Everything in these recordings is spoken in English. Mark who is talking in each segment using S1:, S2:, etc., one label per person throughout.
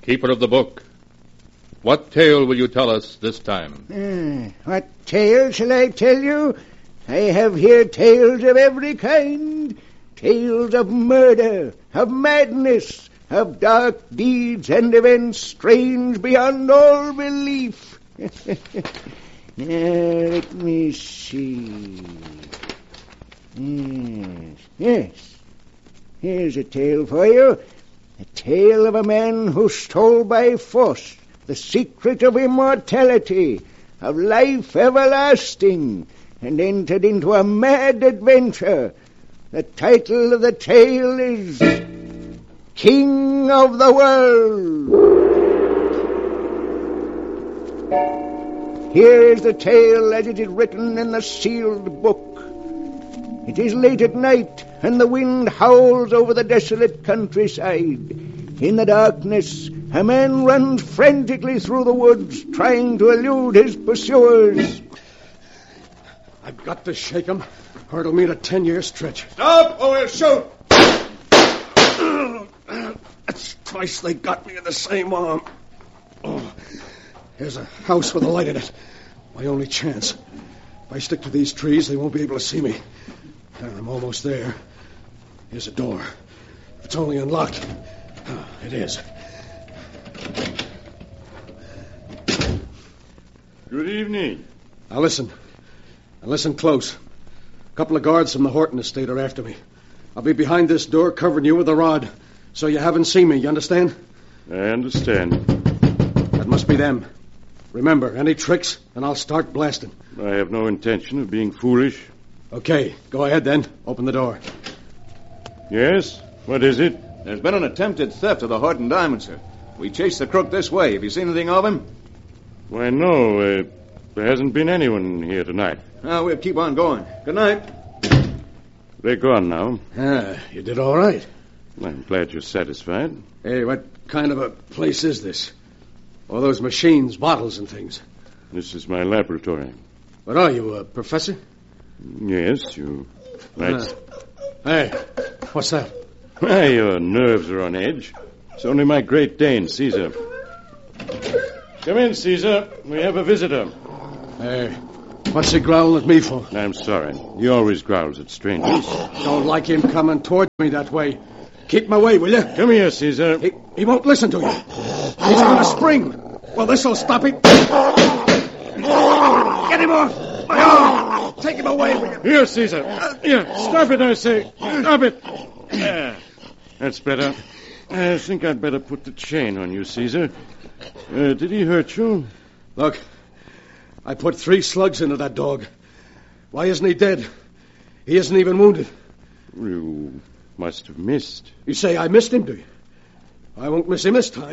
S1: Keeper of the book, what tale will you tell us this time?
S2: What tale shall I tell you? I have here tales of every kind. Tales of murder, of madness, of dark deeds and events strange beyond all belief. Now, let me see. Yes. Here's a tale for you. A tale of a man who stole by force the secret of immortality, of life everlasting, and entered into a mad adventure. The title of the tale is King of the World. Here is the tale as it is written in the sealed book. It is late at night, and the wind howls over the desolate countryside. In the darkness, a man runs frantically through the woods, trying to elude his pursuers.
S3: I've got to shake him, or it'll mean a 10-year stretch.
S1: Stop, or we'll shoot!
S3: That's twice they got me in the same arm. Oh, here's a house with a light in it. My only chance. If I stick to these trees, they won't be able to see me. I'm almost there. Here's a door. If it's only unlocked. Oh, it is.
S4: Good evening.
S3: Now listen. And listen close. A couple of guards from the Horton estate are after me. I'll be behind this door covering you with a rod, so you haven't seen me, you understand?
S4: I understand.
S3: That must be them. Remember, any tricks, and I'll start blasting.
S4: I have no intention of being foolish.
S3: Okay, go ahead then. Open the door.
S4: Yes? What is it?
S5: There's been an attempted theft of the Horton diamond, sir. We chased the crook this way. Have you seen anything of him?
S4: Why, no. There hasn't been anyone here tonight.
S5: We'll keep on going. Good night.
S4: They're gone now.
S3: You did all right.
S4: I'm glad you're satisfied.
S3: Hey, what kind of a place is this? All those machines, bottles, and things.
S4: This is my laboratory.
S3: What are you, a professor?
S4: Yes, you... Right.
S3: Hey, what's that?
S4: Why, your nerves are on edge. It's only my Great Dane, Caesar. Come in, Caesar. We have a visitor.
S3: Hey, what's he growling at me for?
S4: I'm sorry. He always growls at strangers.
S3: Don't like him coming towards me that way. Keep him away, will you?
S4: Come here, Caesar.
S3: He won't listen to you. He's going to spring. Well, this'll stop him. Get him off! My arm! Take him away, will you?
S4: Here, Caesar. Here, stop it, I say. Stop it. That's better. I think I'd better put the chain on you, Caesar. Did he hurt you?
S3: Look, I put 3 slugs into that dog. Why isn't he dead? He isn't even wounded.
S4: You must have missed.
S3: You say I missed him, do you? I won't miss him this time.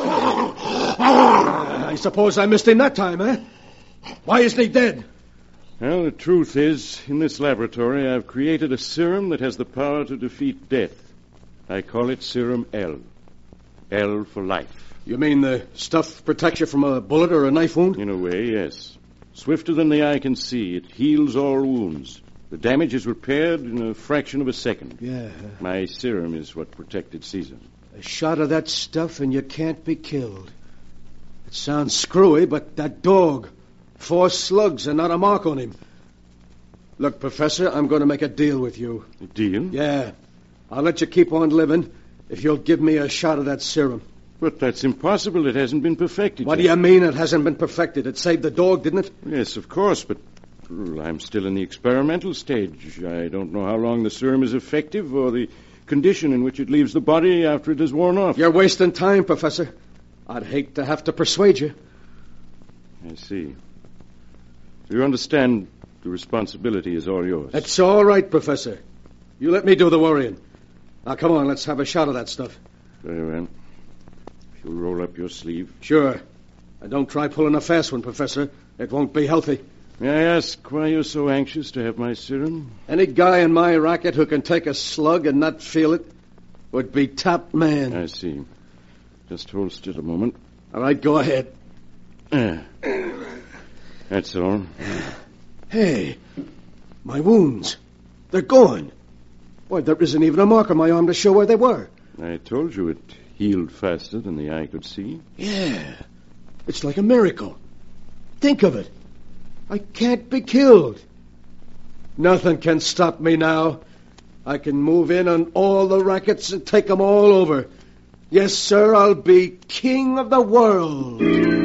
S3: I suppose I missed him that time, eh? Why isn't he dead?
S4: Well, the truth is, in this laboratory, I've created a serum that has the power to defeat death. I call it Serum L. L for life.
S3: You mean the stuff protects you from a bullet or a knife wound?
S4: In a way, yes. Swifter than the eye can see, it heals all wounds. The damage is repaired in a fraction of a second.
S3: Yeah.
S4: My serum is what protected Caesar.
S3: A shot of that stuff and you can't be killed. It sounds screwy, but that dog... 4 slugs and not a mark on him. Look, Professor, I'm going to make a deal with you.
S4: A deal?
S3: Yeah. I'll let you keep on living if you'll give me a shot of that serum.
S4: But that's impossible. It hasn't been perfected
S3: What
S4: yet.
S3: do you mean it hasn't been perfected? It saved the dog, didn't it?
S4: Yes, of course, but I'm still in the experimental stage. I don't know how long the serum is effective or the condition in which it leaves the body after it has worn off.
S3: You're wasting time, Professor. I'd hate to have to persuade you.
S4: I see. So you understand the responsibility is all yours.
S3: That's all right, Professor. You let me do the worrying. Now, come on, let's have a shot of that stuff.
S4: Very well. If you'll roll up your sleeve.
S3: Sure. And don't try pulling a fast one, Professor. It won't be healthy.
S4: May I ask why you're so anxious to have my serum?
S3: Any guy in my racket who can take a slug and not feel it would be top man.
S4: I see. Just hold still a moment.
S3: All right, go ahead.
S4: That's all.
S3: Hey, my wounds. They're gone. Why, there isn't even a mark on my arm to show where they were.
S4: I told you it healed faster than the eye could see.
S3: Yeah. It's like a miracle. Think of it. I can't be killed. Nothing can stop me now. I can move in on all the rackets and take them all over. Yes, sir, I'll be king of the world.